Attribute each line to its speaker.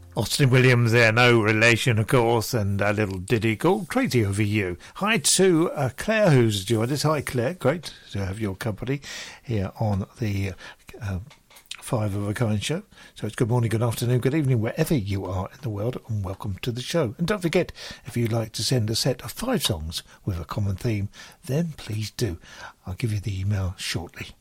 Speaker 1: Austin Williams there, no relation, of course, and a little ditty called Crazy Over You. Hi to Claire, who's joined us. Hi, Claire. Great to have your company here on the Five of a Kind show. So it's good morning, good afternoon, good evening, wherever you are in the world, and welcome to the show. And don't forget, if you'd like to send a set of 5 songs with a common theme, then please do. I'll give you the email shortly.